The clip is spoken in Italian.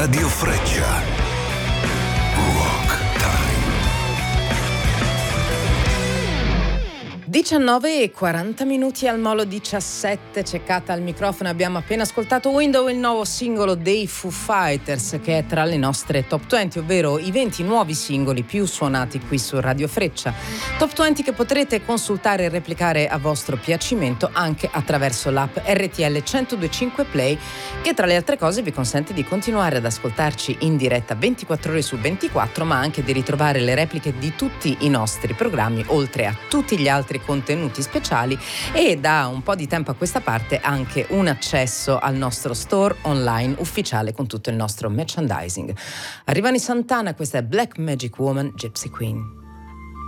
Radio Freccia. Rock Time. 19:40 al Molo 17, Ceccata al microfono. Abbiamo appena ascoltato Window, il nuovo singolo dei Foo Fighters, che è tra le nostre top 20, ovvero i 20 nuovi singoli più suonati qui su Radio Freccia. Top 20 che potrete consultare e replicare a vostro piacimento anche attraverso l'app RTL 1025 Play, che tra le altre cose vi consente di continuare ad ascoltarci in diretta 24 ore su 24, ma anche di ritrovare le repliche di tutti i nostri programmi, oltre a tutti gli altri contenuti speciali, e da un po' di tempo a questa parte anche un accesso al nostro store online ufficiale con tutto il nostro merchandising. Arrivano i Santana, questa è Black Magic Woman, Gypsy Queen.